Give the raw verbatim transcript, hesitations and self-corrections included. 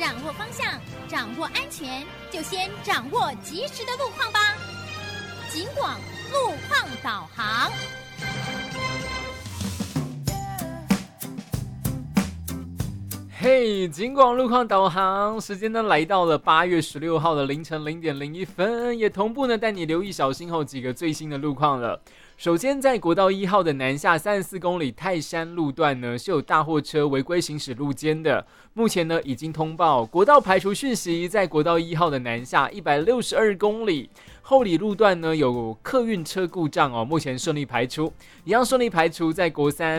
掌握方向，掌握安全，就先掌握及时的路况吧。警广路况导航。 嘿，警广路况导航时间呢来到了八月十六号的凌晨零点零一分，也同步呢带你留意小心后几个最新的路况了。首先，在国道一号的南下三十四公里泰山路段呢，是有大货车违规行驶路肩的。目前呢，已经通报国道排除讯息，在国道一号的南下一百六十二公里后里路段呢，有客运车故障哦，目前顺利排除，一样顺利排除在国三